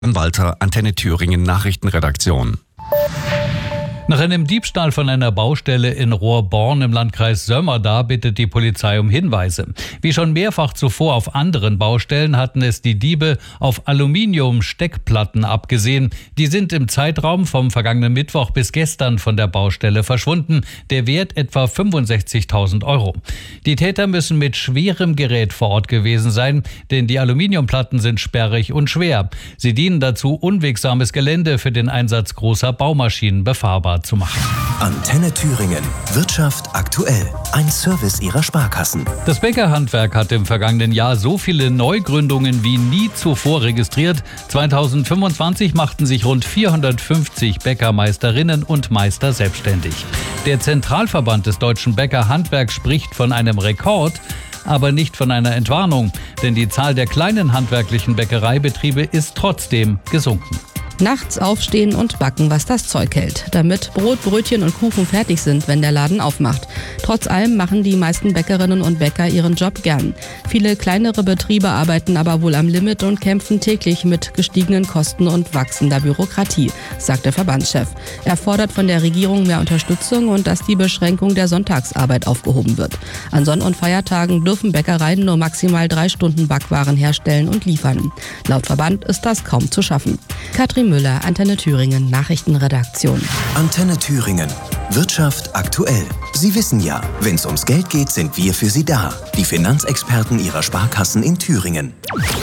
Walter, Antenne Thüringen Nachrichtenredaktion. Nach einem Diebstahl von einer Baustelle in Rohrborn im Landkreis Sömmerda bittet die Polizei um Hinweise. Wie schon mehrfach zuvor auf anderen Baustellen hatten es die Diebe auf Aluminium-Steckplatten abgesehen. Die sind im Zeitraum vom vergangenen Mittwoch bis gestern von der Baustelle verschwunden. Der Wert etwa 65.000 Euro. Die Täter müssen mit schwerem Gerät vor Ort gewesen sein, denn die Aluminiumplatten sind sperrig und schwer. Sie dienen dazu, unwegsames Gelände für den Einsatz großer Baumaschinen befahrbar zu machen. Antenne Thüringen. Wirtschaft aktuell. Ein Service Ihrer Sparkassen. Das Bäckerhandwerk hat im vergangenen Jahr so viele Neugründungen wie nie zuvor registriert. 2025 machten sich rund 450 Bäckermeisterinnen und Meister selbstständig. Der Zentralverband des deutschen Bäckerhandwerks spricht von einem Rekord, aber nicht von einer Entwarnung, denn die Zahl der kleinen handwerklichen Bäckereibetriebe ist trotzdem gesunken. Nachts aufstehen und backen, was das Zeug hält, damit Brot, Brötchen und Kuchen fertig sind, wenn der Laden aufmacht. Trotz allem machen die meisten Bäckerinnen und Bäcker ihren Job gern. Viele kleinere Betriebe arbeiten aber wohl am Limit und kämpfen täglich mit gestiegenen Kosten und wachsender Bürokratie, sagt der Verbandschef. Er fordert von der Regierung mehr Unterstützung und dass die Beschränkung der Sonntagsarbeit aufgehoben wird. An Sonn- und Feiertagen dürfen Bäckereien nur maximal 3 Stunden Backwaren herstellen und liefern. Laut Verband ist das kaum zu schaffen. Katrin Müller, Antenne Thüringen, Nachrichtenredaktion. Antenne Thüringen. Wirtschaft aktuell. Sie wissen ja, wenn es ums Geld geht, sind wir für Sie da. Die Finanzexperten Ihrer Sparkassen in Thüringen.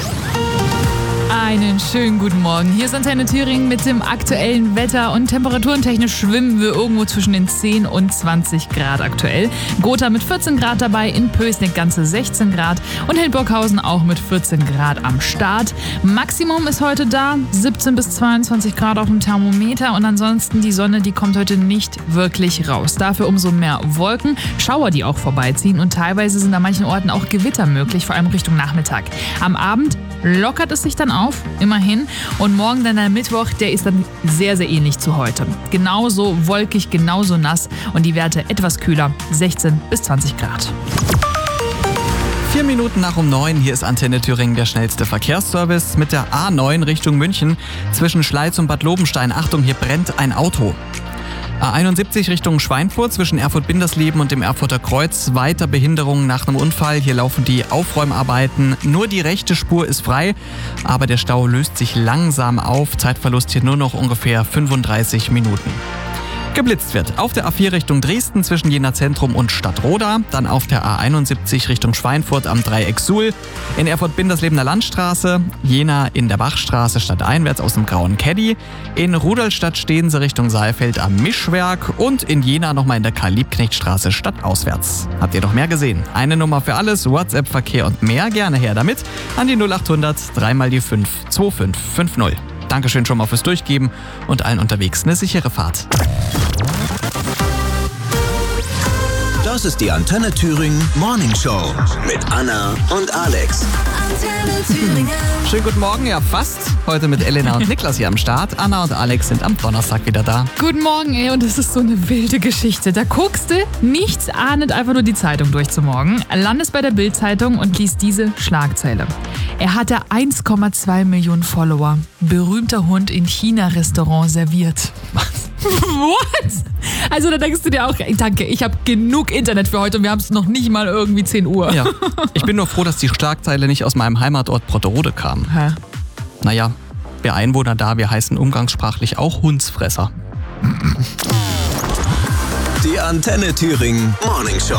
Einen schönen guten Morgen. Hier ist Antenne Thüringen mit dem aktuellen Wetter und temperatурentechnisch schwimmen wir irgendwo zwischen den 10 und 20 Grad aktuell. Gotha mit 14 Grad dabei, in Pößneck ganze 16 Grad und Hildburghausen auch mit 14 Grad am Start. Maximum ist heute da, 17 bis 22 Grad auf dem Thermometer und ansonsten die Sonne, die kommt heute nicht wirklich raus. Dafür umso mehr Wolken, Schauer, die auch vorbeiziehen und teilweise sind an manchen Orten auch Gewitter möglich, vor allem Richtung Nachmittag. Am Abend lockert es sich dann auf, immerhin. Und morgen dann der Mittwoch, der ist dann sehr, sehr ähnlich zu heute. Genauso wolkig, genauso nass und die Werte etwas kühler, 16 bis 20 Grad. 4 Minuten nach um 9, hier ist Antenne Thüringen der schnellste Verkehrsservice mit der A9 Richtung München zwischen Schleiz und Bad Lobenstein. Achtung, hier brennt ein Auto. A71 Richtung Schweinfurt zwischen Erfurt-Bindersleben und dem Erfurter Kreuz. Weiter Behinderungen nach einem Unfall. Hier laufen die Aufräumarbeiten. Nur die rechte Spur ist frei, aber der Stau löst sich langsam auf. Zeitverlust hier nur noch ungefähr 35 Minuten. Geblitzt wird auf der A4 Richtung Dresden zwischen Jena Zentrum und Stadtroda, dann auf der A71 Richtung Schweinfurt am Dreieck Suhl, in Erfurt-Binderslebener Landstraße, Jena in der Bachstraße stadteinwärts aus dem Grauen Caddy, in Rudolstadt stehen sie Richtung Saalfeld am Mischwerk und in Jena nochmal in der Karl-Liebknecht-Straße stadtauswärts. Habt ihr noch mehr gesehen? Eine Nummer für alles, WhatsApp-Verkehr und mehr, gerne her damit an die 0800 3 mal die 5 2550. Dankeschön schon mal fürs Durchgeben und allen unterwegs eine sichere Fahrt. Das ist die Antenne Thüringen Morning Show mit Anna und Alex. Antenne Thüringen. Schönen guten Morgen, ja fast. Heute mit Elena und Niklas hier am Start. Anna und Alex sind am Donnerstag wieder da. Guten Morgen, ey, und das ist so eine wilde Geschichte. Da guckst du, nichts ahnend, einfach nur die Zeitung durch zum Morgen, landest bei der Bild-Zeitung und liest diese Schlagzeile. Er hatte 1,2 Millionen Follower. Berühmter Hund in China-Restaurant serviert. Was? What? Also da denkst du dir auch, danke, ich habe genug Internet für heute und wir haben es noch nicht mal irgendwie 10 Uhr. Ja, ich bin nur froh, dass die Schlagzeile nicht aus meinem Heimatort Brotterode kam. Hä? Naja, wir Einwohner da, wir heißen umgangssprachlich auch Hundsfresser. Die Antenne Thüringen Morning Show.